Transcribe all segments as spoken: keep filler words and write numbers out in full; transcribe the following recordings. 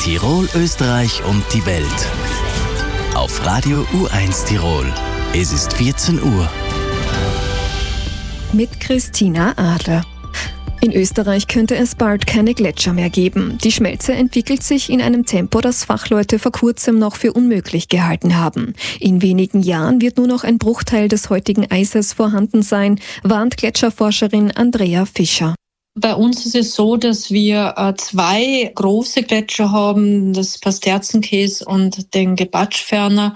Tirol, Österreich und die Welt. Auf Radio U eins Tirol. Es ist vierzehn Uhr. Mit Christina Adler. In Österreich könnte es bald keine Gletscher mehr geben. Die Schmelze entwickelt sich in einem Tempo, das Fachleute vor kurzem noch für unmöglich gehalten haben. In wenigen Jahren wird nur noch ein Bruchteil des heutigen Eises vorhanden sein, warnt Gletscherforscherin Andrea Fischer. Bei uns ist es so, dass wir äh, zwei große Gletscher haben, das Pasterzenkäs und den Gebatschferner,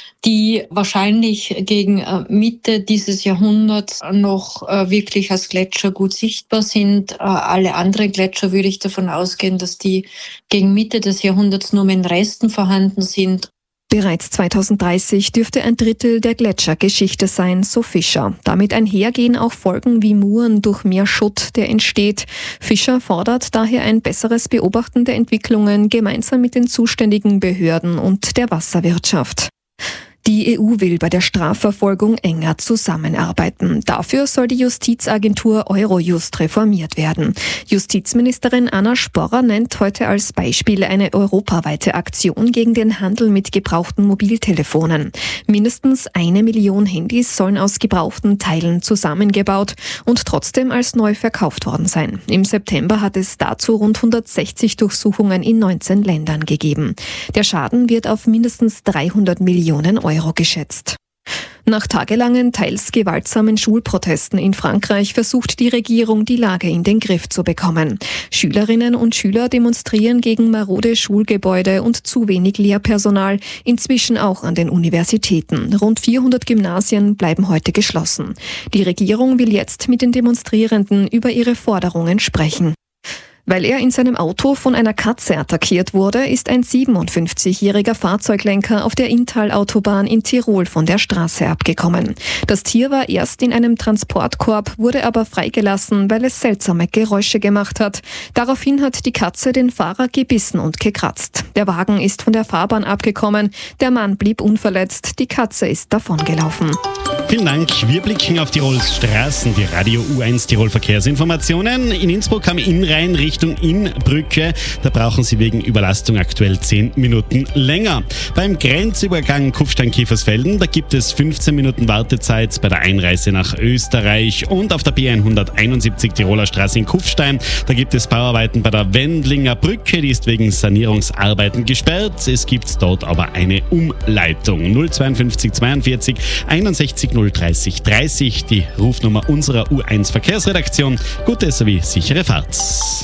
die wahrscheinlich gegen äh, Mitte dieses Jahrhunderts noch äh, wirklich als Gletscher gut sichtbar sind. Äh, alle anderen Gletscher würde ich davon ausgehen, dass die gegen Mitte des Jahrhunderts nur mehr in Resten vorhanden sind. Bereits zweitausenddreißig dürfte ein Drittel der Gletschergeschichte sein, so Fischer. Damit einhergehen auch Folgen wie Muren durch mehr Schutt, der entsteht. Fischer fordert daher ein besseres Beobachten der Entwicklungen gemeinsam mit den zuständigen Behörden und der Wasserwirtschaft. Die E U will bei der Strafverfolgung enger zusammenarbeiten. Dafür soll die Justizagentur Eurojust reformiert werden. Justizministerin Anna Sporrer nennt heute als Beispiel eine europaweite Aktion gegen den Handel mit gebrauchten Mobiltelefonen. Mindestens eine Million Handys sollen aus gebrauchten Teilen zusammengebaut und trotzdem als neu verkauft worden sein. Im September hat es dazu rund hundertsechzig Durchsuchungen in neunzehn Ländern gegeben. Der Schaden wird auf mindestens dreihundert Millionen Euro Euro geschätzt. Nach tagelangen, teils gewaltsamen Schulprotesten in Frankreich versucht die Regierung, die Lage in den Griff zu bekommen. Schülerinnen und Schüler demonstrieren gegen marode Schulgebäude und zu wenig Lehrpersonal, inzwischen auch an den Universitäten. Rund vierhundert Gymnasien bleiben heute geschlossen. Die Regierung will jetzt mit den Demonstrierenden über ihre Forderungen sprechen. Weil er in seinem Auto von einer Katze attackiert wurde, ist ein siebenundfünfzigjähriger Fahrzeuglenker auf der Inntal-Autobahn in Tirol von der Straße abgekommen. Das Tier war erst in einem Transportkorb, wurde aber freigelassen, weil es seltsame Geräusche gemacht hat. Daraufhin hat die Katze den Fahrer gebissen und gekratzt. Der Wagen ist von der Fahrbahn abgekommen, der Mann blieb unverletzt, die Katze ist davongelaufen. Vielen Dank. Wir blicken auf Tirols Straßen, die Radio U eins Tirol Verkehrsinformationen. In Innsbruck am Innrhein Richtung Innbrücke. Da brauchen Sie wegen Überlastung aktuell zehn Minuten länger. Beim Grenzübergang Kufstein-Kiefersfelden, da gibt es fünfzehn Minuten Wartezeit bei der Einreise nach Österreich. Und auf der B hunderteinundsiebzig Tiroler Straße in Kufstein, da gibt es Bauarbeiten bei der Wendlinger Brücke. Die ist wegen Sanierungsarbeiten gesperrt. Es gibt dort aber eine Umleitung. null zweiundfünfzig zweiundvierzig einundsechzig null dreißig dreißig, die Rufnummer unserer U eins Verkehrsredaktion. Gute sowie sichere Fahrt.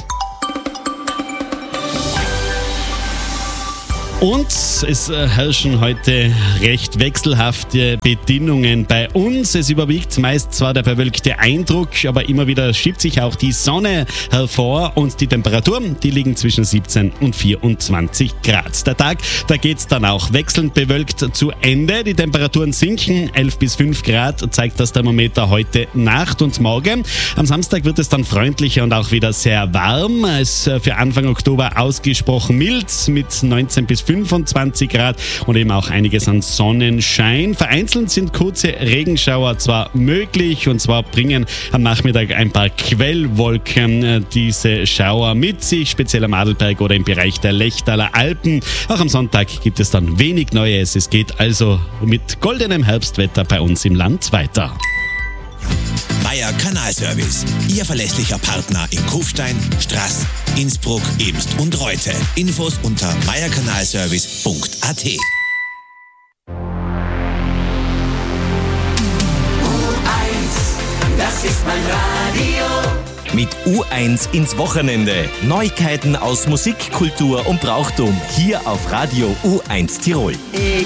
Und es herrschen heute recht wechselhafte Bedingungen bei uns. Es überwiegt meist zwar der bewölkte Eindruck, aber immer wieder schiebt sich auch die Sonne hervor und die Temperaturen, die liegen zwischen siebzehn und vierundzwanzig Grad. Der Tag, da geht es dann auch wechselnd bewölkt zu Ende. Die Temperaturen sinken, elf bis fünf Grad zeigt das Thermometer heute Nacht und morgen. Am Samstag wird es dann freundlicher und auch wieder sehr warm. Es ist für Anfang Oktober ausgesprochen mild mit neunzehn bis fünfundzwanzig Grad und eben auch einiges an Sonnenschein. Vereinzelt sind kurze Regenschauer zwar möglich und zwar bringen am Nachmittag ein paar Quellwolken diese Schauer mit sich, speziell am Adelberg oder im Bereich der Lechtaler Alpen. Auch am Sonntag gibt es dann wenig Neues. Es geht also mit goldenem Herbstwetter bei uns im Land weiter. Meier Kanalservice, Ihr verlässlicher Partner in Kufstein, Straß, Innsbruck, Eemst und Reute. Infos unter meierkanalservice punkt a t. U eins, das ist mein Radio. Mit U eins ins Wochenende. Neuigkeiten aus Musik, Kultur und Brauchtum. Hier auf Radio U eins Tirol.